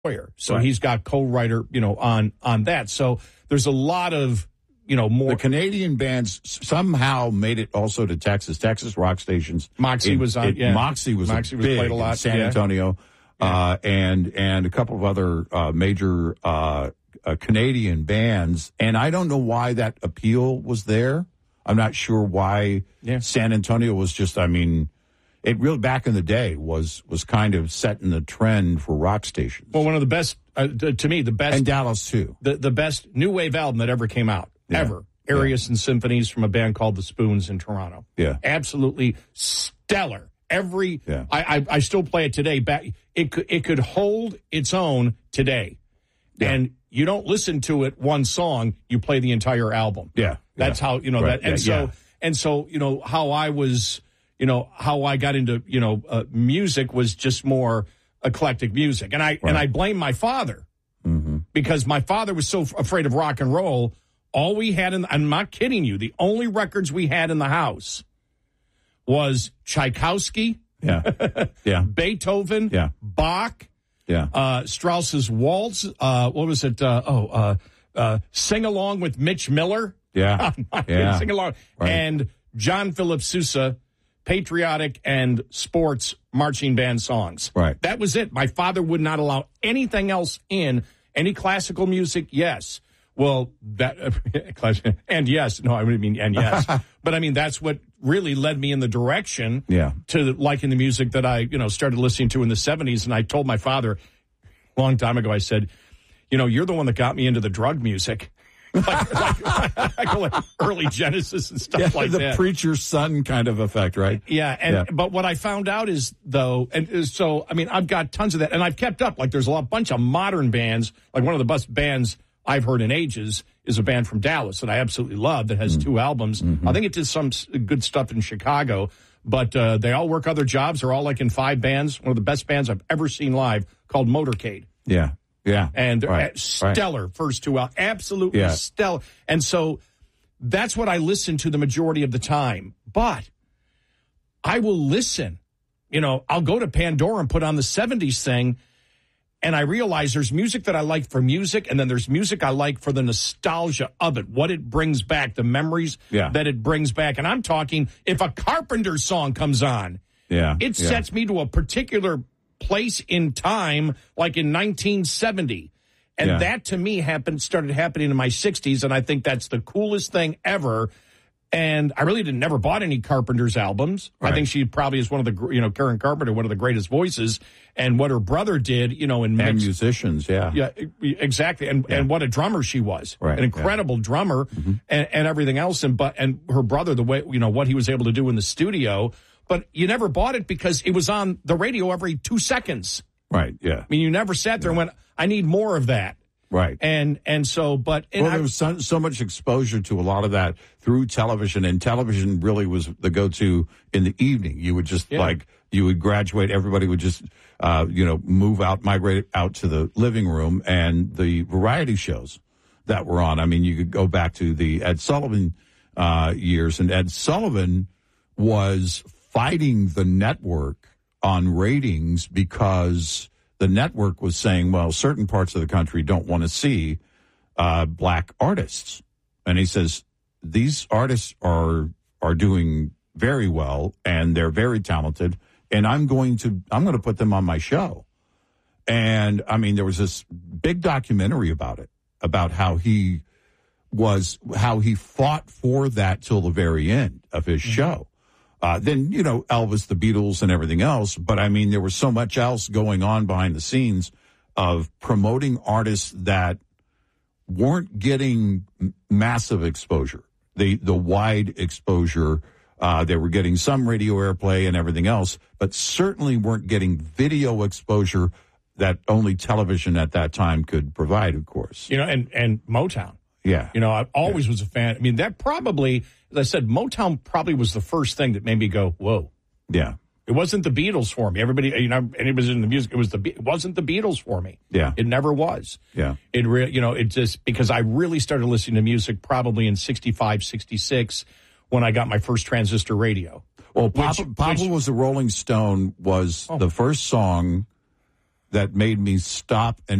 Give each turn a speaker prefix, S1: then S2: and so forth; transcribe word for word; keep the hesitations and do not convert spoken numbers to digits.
S1: Sawyer. So
S2: Right.
S1: he's got co-writer, you know, on on that. So there's a lot of, you know, more.
S2: The Canadian bands somehow made it also to Texas. Texas rock stations.
S1: Moxie
S2: It-
S1: was on.
S2: it-
S1: yeah.
S2: Moxie was
S1: Moxie was
S2: big
S1: played a lot.
S2: in San
S1: yeah.
S2: Antonio, uh, and and a couple of other uh, major uh, uh, Canadian bands. And I don't know why that appeal was there. I'm not sure why
S1: Yeah.
S2: San Antonio was just. I mean, it really back in the day was was kind of setting the trend for rock stations.
S1: Well, one of the best, uh, t- to me, the best,
S2: and Dallas too.
S1: the the best new wave album that ever came out,
S2: Yeah.
S1: ever. Arias and Symphonies from a band called The Spoons in Toronto.
S2: Yeah.
S1: Absolutely stellar. Every,
S2: Yeah.
S1: I, I I still play it today. Back, it could it could hold its own today,
S2: Yeah.
S1: and you don't listen to it one song. You play the entire album.
S2: Yeah.
S1: That's
S2: yeah.
S1: how you know
S2: Right.
S1: that. And
S2: Yeah,
S1: so
S2: yeah.
S1: and so you know how I was, you know how I got into you know uh, music was just more eclectic music, and I and I blame my father.
S2: Mm-hmm.
S1: Because my father was so f- afraid of rock and roll. All we had in, I'm not kidding you, the only records we had in the house was Tchaikovsky,
S2: Yeah. Yeah.
S1: Beethoven,
S2: Yeah.
S1: Bach,
S2: Yeah.
S1: uh, Strauss's Waltz, uh, what was it? Uh, oh, uh, uh, Sing Along with Mitch Miller.
S2: Yeah. Yeah.
S1: Sing Along.
S2: Right.
S1: And John Philip Sousa, patriotic and sports marching band songs.
S2: Right.
S1: That was it. My father would not allow anything else in. Any classical music, yes. Well, that and yes, no, I wouldn't mean and yes, but I mean that's what really led me in the direction
S2: Yeah.
S1: to liking the music that I, you know, started listening to in the seventies. And I told my father a long time ago, I said, you know, you're the one that got me into the drug music, like, like, like, like early Genesis and stuff
S2: Yeah,
S1: like
S2: the
S1: that.
S2: preacher's son kind of effect, right?
S1: Yeah, and
S2: Yeah.
S1: but what I found out is though, and is- so I mean, I've got tons of that, and I've kept up. Like, there's a lot, bunch of modern bands. Like one of the best bands I've heard in ages is a band from Dallas that I absolutely love that has two albums.
S2: Mm-hmm.
S1: I think it did some s- good stuff in Chicago, but uh, they all work other jobs. They're all like in five bands. One of the best bands I've ever seen live called Motorcade.
S2: Yeah. Yeah.
S1: And they're
S2: Right.
S1: uh, stellar first two out, absolutely
S2: Yeah.
S1: stellar. And so that's what I listen to the majority of the time. But I will listen. You know, I'll go to Pandora and put on the seventies thing, and I realize there's music that I like for music, and then there's music I like for the nostalgia of it, what it brings back, the memories
S2: Yeah.
S1: that it brings back. And I'm talking, if a Carpenter song comes on,
S2: Yeah.
S1: it
S2: yeah.
S1: sets me to a particular place in time, like in nineteen seventy. And
S2: Yeah.
S1: that to me happened, started happening in my sixties. And I think that's the coolest thing ever. And I really didn't never bought any Carpenter's albums.
S2: Right.
S1: I think she probably is one of the, gr- you know, Karen Carpenter, one of the greatest voices. And what her brother did, you know, in
S2: And
S1: mix,
S2: musicians, yeah.
S1: yeah, e- exactly. And
S2: Yeah.
S1: and what a drummer she was.
S2: Right,
S1: An incredible drummer
S2: Mm-hmm.
S1: and, and everything else. And but and her brother, the way, you know, what he was able to do in the studio. But you never bought it because it was on the radio every two seconds.
S2: Right, yeah.
S1: I mean, you never sat there and went, I need more of that.
S2: Right.
S1: And and so, but and
S2: well,
S1: I,
S2: there was so, so much exposure to a lot of that through television, and television really was the go-to in the evening. You would just
S1: Yeah.
S2: like, you would graduate, everybody would just, uh, you know, move out, migrate out to the living room, and the variety shows that were on. I mean, you could go back to the Ed Sullivan uh, years, and Ed Sullivan was fighting the network on ratings because the network was saying, well, certain parts of the country don't want to see uh, black artists. And he says, these artists are are doing very well, and they're very talented, and I'm going to I'm going to put them on my show. And, I mean, there was this big documentary about it, about how he was, how he fought for that till the very end of his
S1: Mm-hmm.
S2: show. Uh, then, you know, Elvis, the Beatles, and everything else. But, I mean, there was so much else going on behind the scenes of promoting artists that weren't getting m- massive exposure, the the wide exposure. Uh, they were getting some radio airplay and everything else, but certainly weren't getting video exposure that only television at that time could provide, of course.
S1: you know, and and Motown.
S2: Yeah.
S1: You know, I always was a fan. I mean, that probably, as I said, Motown probably was the first thing that made me go, whoa.
S2: Yeah.
S1: It wasn't the Beatles for me. Everybody, you know, anybody's in the music. It was the. Be- It wasn't the Beatles for me.
S2: Yeah.
S1: It never was.
S2: Yeah.
S1: It re- you know, it just because I really started listening to music probably in sixty-five, sixty-six when I got my first transistor radio.
S2: Well,
S1: Which-
S2: Papa, Papa
S1: which-
S2: Was a Rolling Stone was
S1: Oh.
S2: the first song that made me stop and